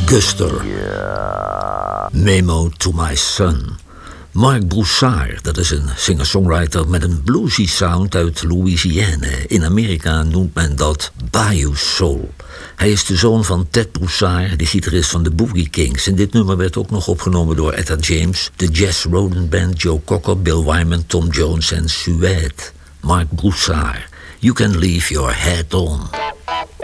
Guster. Memo to my son. Marc Broussard, dat is een singer-songwriter met een bluesy sound uit Louisiana. In Amerika noemt men dat Bayou Soul. Hij is de zoon van Ted Broussard, de gitarist van de Boogie Kings. En dit nummer werd ook nog opgenomen door Etta James, de Jazz Rodent Band, Joe Cocker, Bill Wyman, Tom Jones en Suede. Marc Broussard, You Can Leave Your Head On.